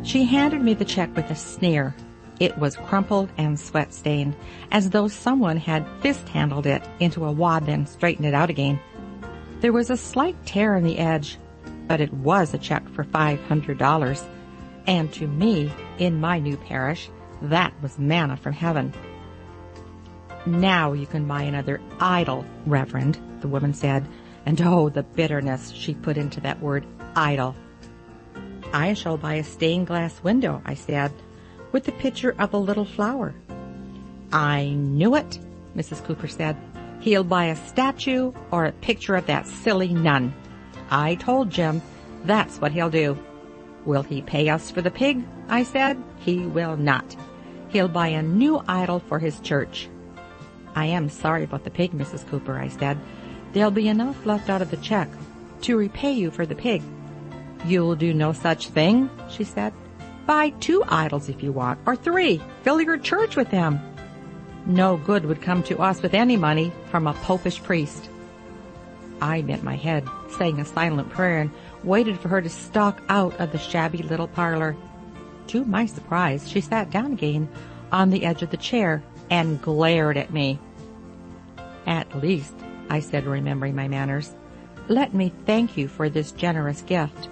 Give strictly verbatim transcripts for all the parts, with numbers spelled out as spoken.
She handed me the check with a sneer. It was crumpled and sweat-stained, as though someone had fist-handled it into a wad then straightened it out again. There was a slight tear in the edge, but it was a check for five hundred dollars. And to me, in my new parish, that was manna from heaven. "Now you can buy another idol, Reverend," the woman said, and oh, the bitterness she put into that word, idol. "I shall buy a stained glass window," I said, "with the picture of a little flower." "I knew it," Missus Cooper said. "He'll buy a statue or a picture of that silly nun. I told Jim that's what he'll do." "Will he pay us for the pig?" I said. "He will not. He'll buy a new idol for his church." "I am sorry about the pig, Missus Cooper," I said. "There'll be enough left out of the check to repay you for the pig." "You'll do no such thing," she said. "Buy two idols if you want, or three. Fill your church with them." No good would come to us with any money from a popish priest. I bent my head, saying a silent prayer, and waited for her to stalk out of the shabby little parlor. To my surprise, she sat down again on the edge of the chair and glared at me. "At least," I said, remembering my manners, "let me thank you for this generous gift."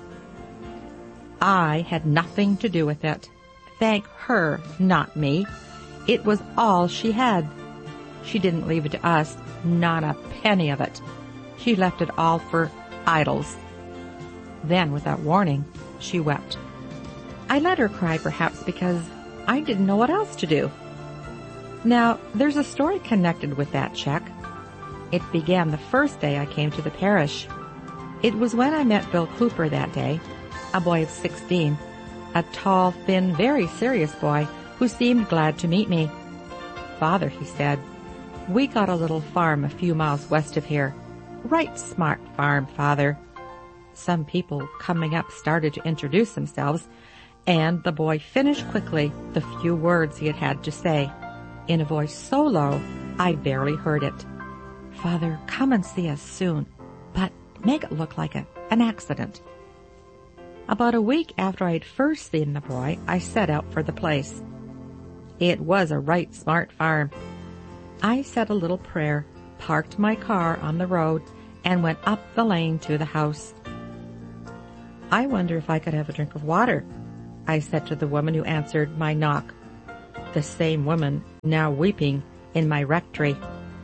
I had nothing to do with it. Thank her, not me. It was all she had. She didn't leave it to us, not a penny of it. She left it all for idols. Then, without warning, she wept. I let her cry, perhaps because I didn't know what else to do. Now, there's a story connected with that check. It began the first day I came to the parish. It was when I met Bill Cooper that day, a boy of sixteen, a tall, thin, very serious boy who seemed glad to meet me. "Father," he said, "we got a little farm a few miles west of here. Right smart farm, Father." Some people coming up started to introduce themselves, and the boy finished quickly the few words he had had to say, in a voice so low I barely heard it. "Father, come and see us soon, but make it look like a, an accident." About a week after I had first seen the boy, I set out for the place. It was a right smart farm. I said a little prayer, parked my car on the road, and went up the lane to the house. "I wonder if I could have a drink of water," I said to the woman who answered my knock, the same woman now weeping in my rectory.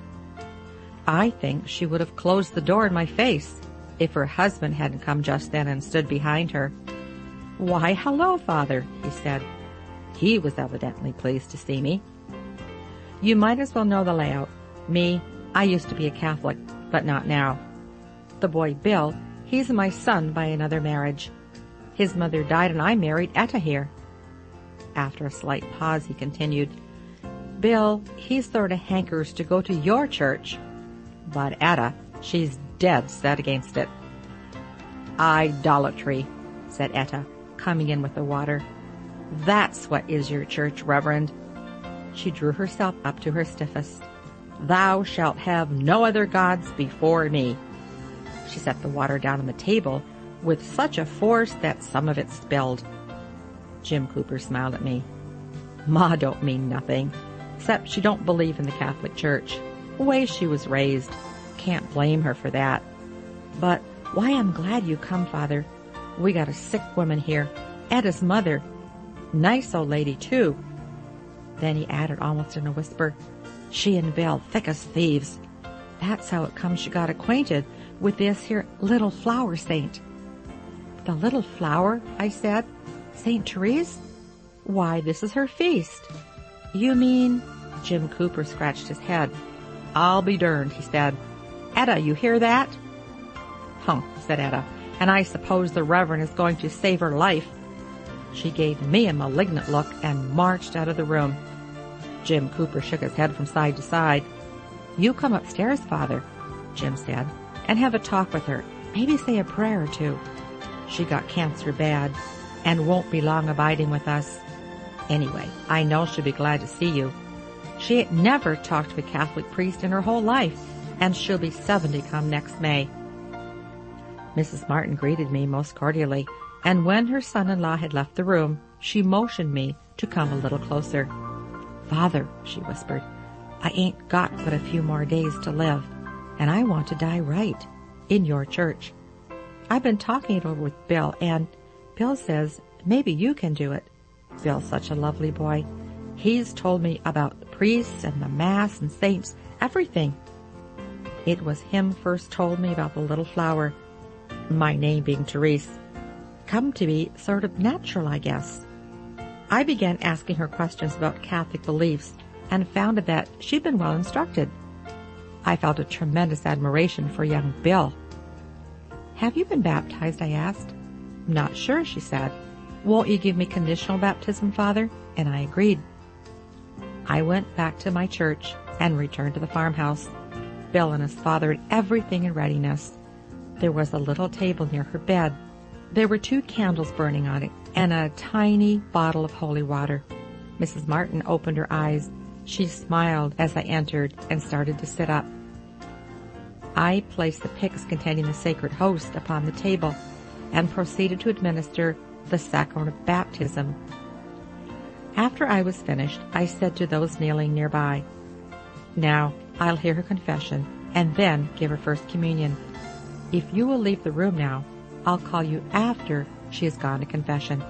I think she would have closed the door in my face if her husband hadn't come just then and stood behind her. "Why, hello, Father," he said. He was evidently pleased to see me. "You might as well know the layout. Me, I used to be a Catholic, but not now. The boy Bill, he's my son by another marriage. His mother died and I married Etta here." After a slight pause, he continued, "Bill, he sort of hankers to go to your church. But Etta, she's dead set against it." "Idolatry," said Etta, coming in with the water. "That's what is your church, Reverend." She drew herself up to her stiffest. "Thou shalt have no other gods before me." She set the water down on the table with such a force that some of it spilled. Jim Cooper smiled at me. "Ma don't mean nothing, except she don't believe in the Catholic Church. The way she was raised. Can't blame her for that. But why, I'm glad you come, Father. We got a sick woman here, Etta's mother. Nice old lady, too." Then he added almost in a whisper, "She and Bill, thick as thieves. That's how it comes she got acquainted with this here little flower saint." "The little flower?" I said. "Saint Therese? Why, this is her feast." "You mean—" Jim Cooper scratched his head. "I'll be derned," he said. "Etta, you hear that?" "Huh," said Etta, "and I suppose the Reverend is going to save her life." She gave me a malignant look and marched out of the room. Jim Cooper shook his head from side to side. "You come upstairs, Father," Jim said, "and have a talk with her. Maybe say a prayer or two. She got cancer bad and won't be long abiding with us. Anyway, I know she'll be glad to see you. She ain't never talked to a Catholic priest in her whole life, and she'll be seventy come next May." Missus Martin greeted me most cordially, and when her son-in-law had left the room, She motioned me to come a little closer. "Father," she whispered, "I ain't got but a few more days to live, and I want to die right, in your church. I've been talking it over with Bill, and Bill says maybe you can do it. Bill's such a lovely boy. He's told me about the priests and the Mass and saints, everything. It was him first told me about the little flower, my name being Therese. Come to be sort of natural, I guess." I began asking her questions about Catholic beliefs and found that she'd been well instructed. I felt a tremendous admiration for young Bill. "Have you been baptized?" I asked. "Not sure," she said. "Won't you give me conditional baptism, Father?" And I agreed. I went back to my church and returned to the farmhouse. Bill and his father had everything in readiness. There was a little table near her bed. There were two candles burning on it and a tiny bottle of holy water. Missus Martin opened her eyes. She smiled as I entered and started to sit up. I placed the pyx containing the sacred host upon the table and proceeded to administer the sacrament of baptism. After I was finished, I said to those kneeling nearby, "Now I'll hear her confession and then give her first communion. If you will leave the room now, I'll call you after she has gone to confession."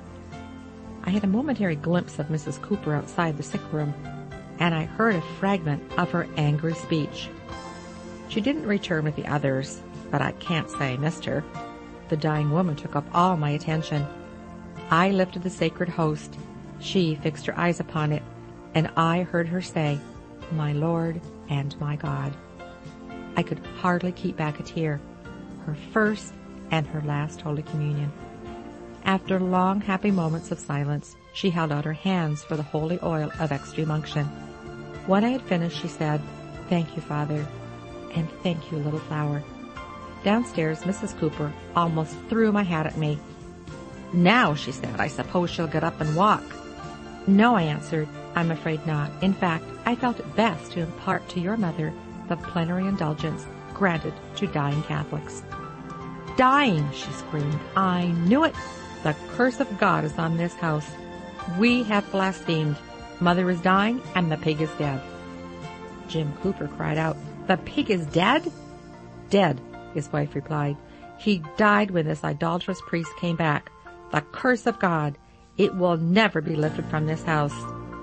I had a momentary glimpse of Missus Cooper outside the sick room, and I heard a fragment of her angry speech. She didn't return with the others, but I can't say I missed her. The dying woman took up all my attention. I lifted the sacred host. She fixed her eyes upon it, and I heard her say, "My Lord and my God." I could hardly keep back a tear. Her first and her last Holy Communion. After long, happy moments of silence, she held out her hands for the holy oil of extreme unction. When I had finished, she said, "Thank you, Father, and thank you, little flower." Downstairs, Missus Cooper almost threw my hat at me. "Now," she said, "I suppose she'll get up and walk." "No," I answered, "I'm afraid not. In fact, I felt it best to impart to your mother the plenary indulgence granted to dying Catholics." "Dying!" she screamed. "I knew it! The curse of God is on this house. We have blasphemed. Mother is dying, and the pig is dead." Jim Cooper cried out, "The pig is dead?" "Dead," his wife replied. "He died when this idolatrous priest came back. The curse of God. It will never be lifted from this house."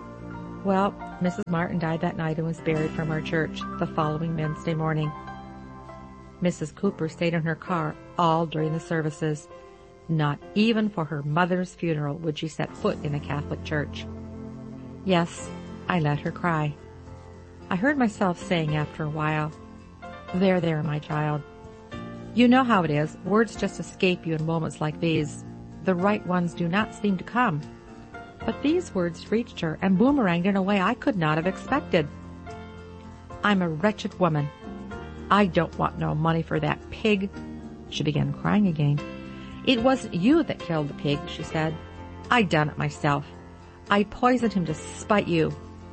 Well, Missus Martin died that night and was buried from our church the following Wednesday morning. Missus Cooper stayed in her car all during the services. Not even for her mother's funeral would she set foot in a Catholic church. Yes, I let her cry. I heard myself saying after a while, "There, there, my child. You know how it is. Words just escape you in moments like these. The right ones do not seem to come." But these words reached her and boomeranged in a way I could not have expected. "I'm a wretched woman. I don't want no money for that pig." She began crying again. "It wasn't you that killed the pig," she said. "I done it myself. I poisoned him to spite you.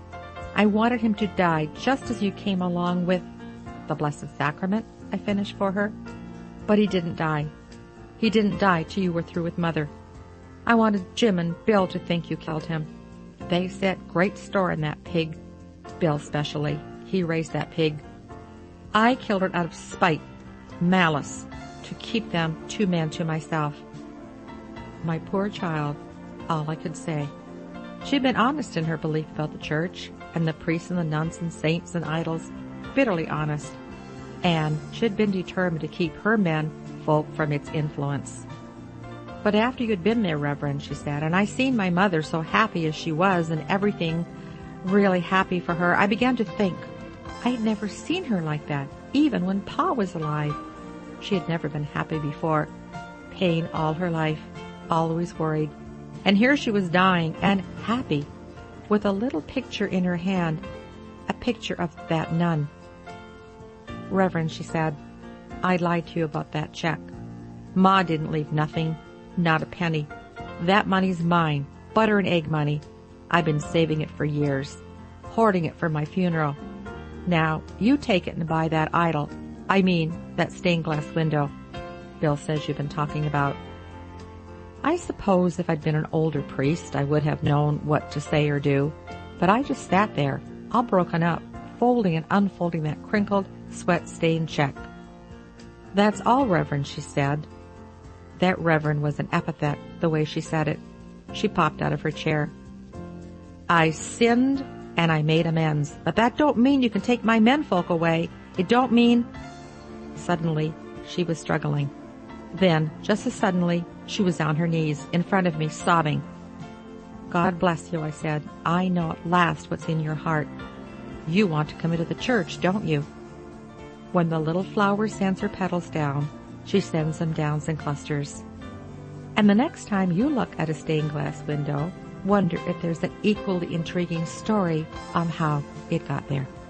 I wanted him to die just as you came along with the Blessed Sacrament," I finished for her. "But he didn't die. He didn't die till you were through with Mother. I wanted Jim and Bill to think you killed him. They set great store in that pig. Bill especially. He raised that pig. I killed it out of spite, malice, to keep them two men to myself." My poor child, all I could say. She'd been honest in her belief about the church and the priests and the nuns and saints and idols, bitterly honest. And she'd been determined to keep her men folk from its influence. "But after you'd been there, Reverend," she said, "and I seen my mother so happy as she was and everything really happy for her, I began to think I had never seen her like that, even when Pa was alive. She had never been happy before. Pain all her life, always worried. And here she was dying and happy, with a little picture in her hand, a picture of that nun." "Reverend," she said, "I lied to you about that check. Ma didn't leave nothing, not a penny. That money's mine, butter and egg money. I've been saving it for years, hoarding it for my funeral. Now, you take it and buy that idol, I mean, that stained glass window Bill says you've been talking about." I suppose if I'd been an older priest, I would have known what to say or do, but I just sat there, all broken up, folding and unfolding that crinkled, sweat-stained check. "That's all, Reverend," she said. That Reverend was an epithet, the way she said it. She popped out of her chair. "I sinned and I made amends, but that don't mean you can take my menfolk away. It don't mean—" Suddenly, she was struggling. Then, just as suddenly, she was on her knees in front of me, sobbing. "God bless you," I said. "I know at last what's in your heart. You want to come into the church, don't you?" When the little flower sends her petals down, she sends them down in clusters. And the next time you look at a stained glass window, wonder if there's an equally intriguing story on how it got there.